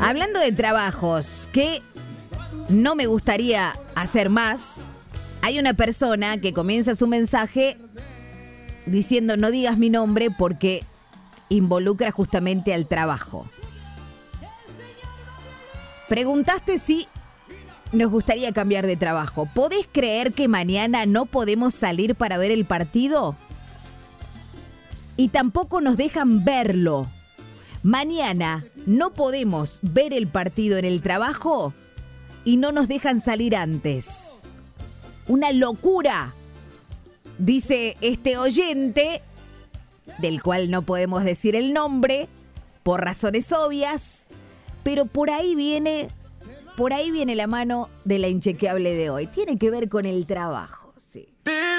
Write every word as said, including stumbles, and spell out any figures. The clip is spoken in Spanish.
Hablando de trabajos que no me gustaría hacer más, hay una persona que comienza su mensaje diciendo no digas mi nombre porque involucra justamente al trabajo. Preguntaste si nos gustaría cambiar de trabajo. ¿Podés creer que mañana no podemos salir para ver el partido? Y tampoco nos dejan verlo. Mañana no podemos ver el partido en el trabajo y no nos dejan salir antes. Una locura, dice este oyente, del cual no podemos decir el nombre por razones obvias, pero por ahí viene, por ahí viene la mano de la inchequeable de hoy. Tiene que ver con el trabajo, sí.